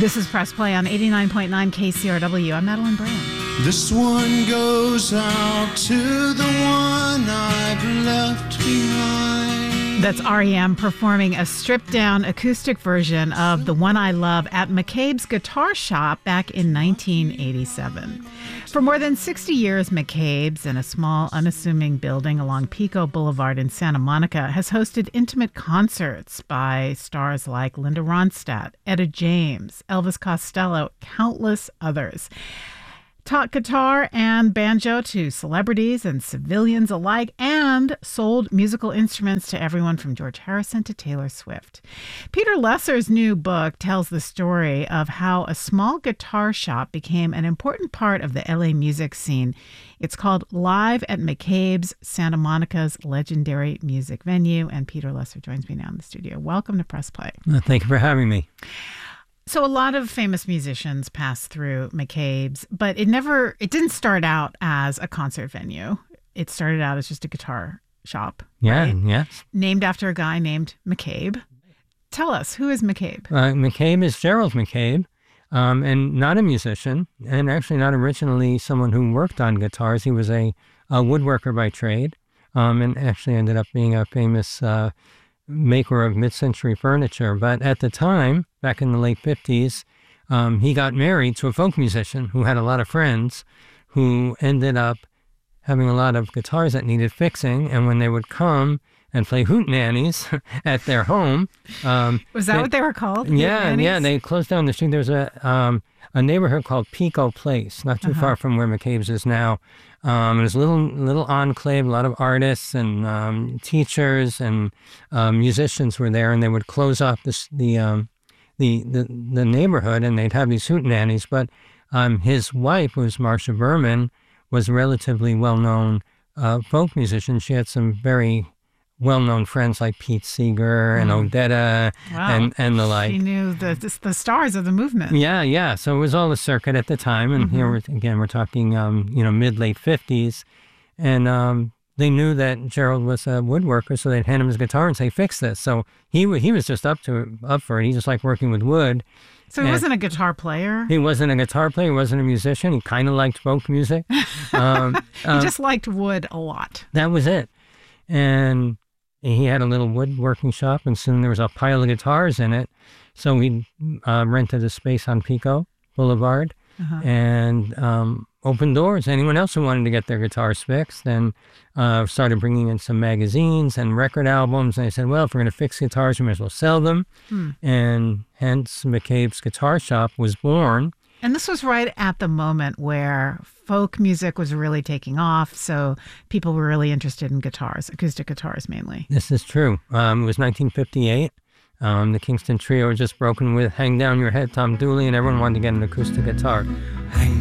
This is Press Play on 89.9 KCRW. I'm Madeline Brand. This one goes out to the one I've left behind. That's REM performing a stripped-down acoustic version of The One I Love at McCabe's Guitar Shop back in 1987. For more than 60 years, McCabe's, in a small, unassuming building along Pico Boulevard in Santa Monica, has hosted intimate concerts by stars like Linda Ronstadt, Etta James, Elvis Costello, countless others. Taught guitar and banjo to celebrities and civilians alike, and sold musical instruments to everyone from George Harrison to Taylor Swift. Peter Lesser's new book tells the story of how a small guitar shop became an important part of the LA music scene. It's called Live at McCabe's, Santa Monica's legendary music venue, and Peter Lesser joins me now in the studio. Welcome to Press Play. Thank you for having me. So a lot of famous musicians passed through McCabe's, but it didn't start out as a concert venue. It started out as just a guitar shop. Yeah, right? yes. Named after a guy named McCabe. Tell us, who is McCabe? McCabe is Gerald McCabe, and not a musician, and actually not originally someone who worked on guitars. He was a woodworker by trade, and actually ended up being a famous maker of mid-century furniture. But at the time, back in the late 50s, he got married to a folk musician who had a lot of friends who ended up having a lot of guitars that needed fixing. And when they would come and play hootenannies at their home... Was that what they were called? Yeah, they closed down the street. There's a neighborhood called Pico Place, not too far from where McCabe's is now. There's a little enclave, a lot of artists and teachers and musicians were there, and they would close off the neighborhood, and they'd have these hootenannies. But his wife, who was Marcia Berman, was a relatively well-known folk musician. She had some very well-known friends like Pete Seeger and Odetta and the like. She knew the stars of the movement. Yeah. So it was all a circuit at the time. And here, we're talking, mid-late 50s. And they knew that Gerald was a woodworker, so they'd hand him his guitar and say, fix this. So he was just up for it. He just liked working with wood. So he wasn't a guitar player? He wasn't a guitar player. He wasn't a musician. He kind of liked folk music. He just liked wood a lot. That was it. And he had a little woodworking shop, and soon there was a pile of guitars in it. So we rented a space on Pico Boulevard and opened doors. Anyone else who wanted to get their guitars fixed, and started bringing in some magazines and record albums. And I said, well, if we're going to fix guitars, we might as well sell them. And hence McCabe's Guitar Shop was born. And this was right at the moment where folk music was really taking off, so people were really interested in guitars, acoustic guitars mainly. This is true. It was 1958. The Kingston Trio had just broken with Hang Down Your Head, Tom Dooley, and everyone wanted to get an acoustic guitar. Hang